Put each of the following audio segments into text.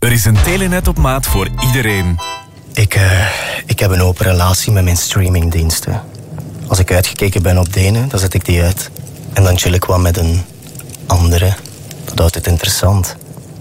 Er is een Telenet op maat voor iedereen. Ik heb een open relatie met mijn streamingdiensten. Als ik uitgekeken ben op de ene, dan zet ik die uit. En dan chill ik wat met een andere. Dat houdt het interessant.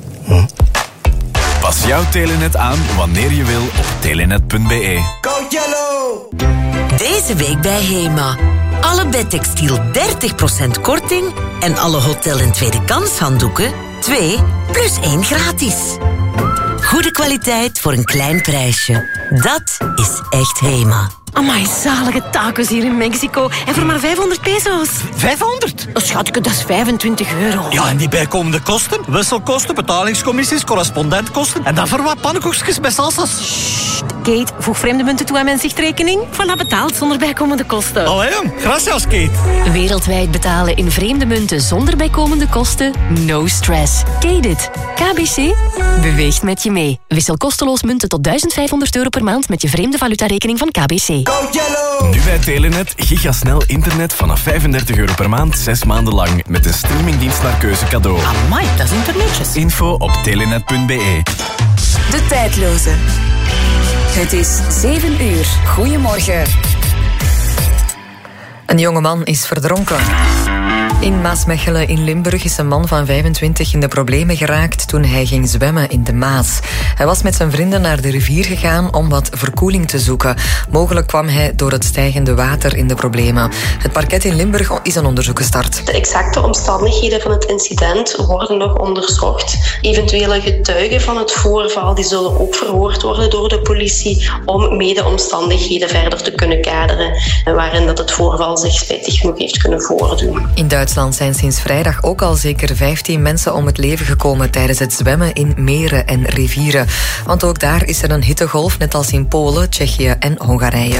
Pas jouw Telenet aan wanneer je wil op telenet.be. Go Yellow! Deze week bij HEMA. Alle bedtextiel 30% korting en alle hotel- en tweede kans handdoeken 2 plus 1 gratis. Goede kwaliteit voor een klein prijsje. Dat is echt HEMA. Amai, zalige tacos hier in Mexico. En voor maar 500 pesos. 500? Schatje, dat is 25 euro. Ja, en die bijkomende kosten? Wisselkosten, betalingscommissies, correspondentkosten. En dan voor wat pannenkoekjes met salsa's. Sst, Kate, voeg vreemde munten toe aan mijn zichtrekening. Voilà, betaald zonder bijkomende kosten. Allee, gracias, Kate. Wereldwijd betalen in vreemde munten zonder bijkomende kosten? No stress. Kate it. KBC beweegt met je mee. Wissel kosteloos munten tot €1500 per maand met je vreemde valutarekening van KBC. Go Yellow! Nu bij Telenet gigasnel internet vanaf €35 per maand, 6 maanden lang. Met een streamingdienst naar keuze cadeau. Amai, dat is internetjes. Info op telenet.be. De tijdloze. Het is 7 uur. Goedemorgen. Een jongeman is verdronken. In Maasmechelen in Limburg is een man van 25 in de problemen geraakt toen hij ging zwemmen in de Maas. Hij was met zijn vrienden naar de rivier gegaan om wat verkoeling te zoeken. Mogelijk kwam hij door het stijgende water in de problemen. Het parket in Limburg is een onderzoek gestart. De exacte omstandigheden van het incident worden nog onderzocht. Eventuele getuigen van het voorval die zullen ook verhoord worden door de politie om mede-omstandigheden verder te kunnen kaderen waarin dat het voorval zich spijtig genoeg heeft kunnen voordoen. In Duitsland zijn sinds vrijdag ook al zeker 15 mensen om het leven gekomen tijdens het zwemmen in meren en rivieren. Want ook daar is er een hittegolf, net als in Polen, Tsjechië en Hongarije.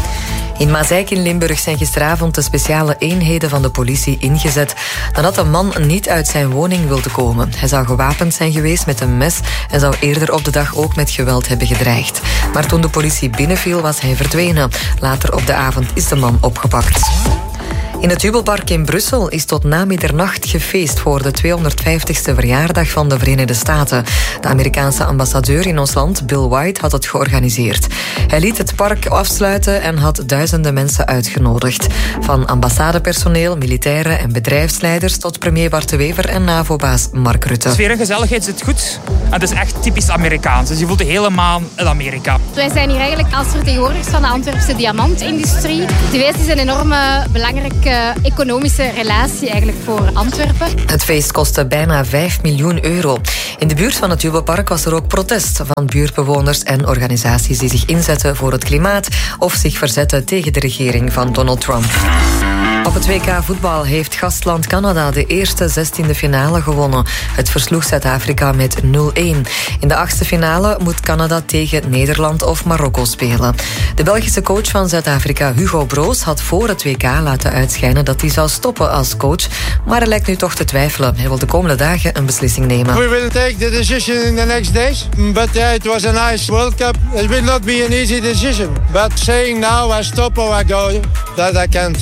In Mazeik in Limburg zijn gisteravond de speciale eenheden van de politie ingezet nadat een man niet uit zijn woning wilde komen. Hij zou gewapend zijn geweest met een mes en zou eerder op de dag ook met geweld hebben gedreigd. Maar toen de politie binnenviel was hij verdwenen. Later op de avond is de man opgepakt. In het Jubelpark in Brussel is tot na middernacht gefeest voor de 250ste verjaardag van de Verenigde Staten. De Amerikaanse ambassadeur in ons land, Bill White, had het georganiseerd. Hij liet het park afsluiten en had duizenden mensen uitgenodigd. Van ambassadepersoneel, militairen en bedrijfsleiders tot premier Bart de Wever en NAVO-baas Mark Rutte. De sfeer en gezelligheid zit goed. Het is echt typisch Amerikaans. Dus je voelt je helemaal in Amerika. Wij zijn hier eigenlijk als vertegenwoordigers van de Antwerpse diamantindustrie. De VS is een enorme belangrijke economische relatie eigenlijk voor Antwerpen. Het feest kostte bijna €5 miljoen. In de buurt van het Jubelpark was er ook protest van buurtbewoners en organisaties die zich inzetten voor het klimaat of zich verzetten tegen de regering van Donald Trump. Op het WK voetbal heeft gastland Canada de eerste 16e finale gewonnen. Het versloeg Zuid-Afrika met 0-1. In de 8e finale moet Canada tegen Nederland of Marokko spelen. De Belgische coach van Zuid-Afrika, Hugo Broos, had voor het WK laten uitschijnen dat hij zou stoppen als coach. Maar hij lijkt nu toch te twijfelen. Hij wil de komende dagen een beslissing nemen. We will take the decision in the next days. But it was a nice World Cup. It will not be an easy decision. But saying now I stop or I go, that I can't.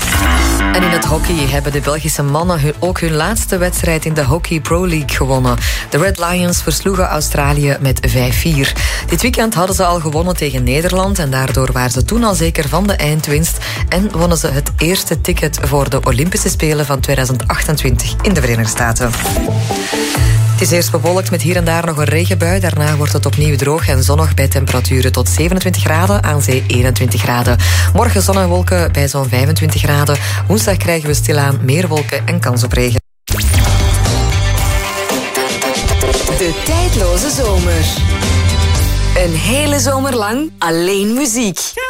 En in het hockey hebben de Belgische mannen ook hun laatste wedstrijd in de Hockey Pro League gewonnen. De Red Lions versloegen Australië met 5-4. Dit weekend hadden ze al gewonnen tegen Nederland en daardoor waren ze toen al zeker van de eindwinst en wonnen ze het eerste ticket voor de Olympische Spelen van 2028 in de Verenigde Staten. Het is eerst bewolkt met hier en daar nog een regenbui. Daarna wordt het opnieuw droog en zonnig bij temperaturen tot 27 graden, aan zee 21 graden. Morgen zon en wolken bij zo'n 25 graden. Woensdag krijgen we stilaan meer wolken en kans op regen. De tijdloze zomer. Een hele zomer lang alleen muziek.